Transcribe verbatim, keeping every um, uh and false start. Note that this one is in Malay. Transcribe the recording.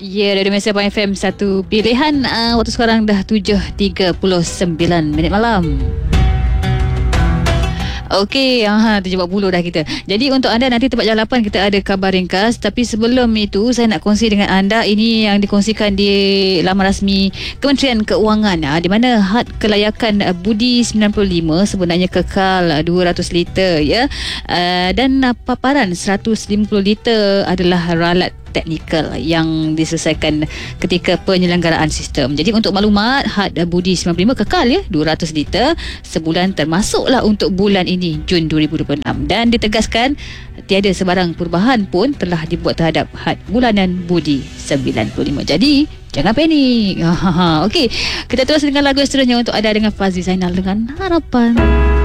Ya, dari Malaysia F M satu pilihan. uh, Waktu sekarang dah tujuh tiga puluh sembilan minit malam. Okey, aha, tujuh empat puluh dah kita. Jadi untuk anda nanti tempat jam lapan kita ada khabar ringkas. Tapi sebelum itu saya nak kongsi dengan anda. Ini yang dikongsikan di laman rasmi Kementerian Keuangan, ha, di mana had kelayakan uh, budi sembilan puluh lima sebenarnya kekal uh, dua ratus liter ya. Uh, dan uh, paparan seratus lima puluh liter adalah ralat teknikal yang diselesaikan ketika penyelenggaraan sistem. Jadi untuk maklumat, had budi sembilan puluh lima kekal ya dua ratus liter sebulan, termasuklah untuk bulan ini Jun dua ribu dua puluh enam, dan ditegaskan tiada sebarang perubahan pun telah dibuat terhadap had bulanan budi sembilan puluh lima. Jadi jangan panik. Okey, kita terus dengan lagu seterusnya untuk anda dengan Fazli Zainal dengan Harapan.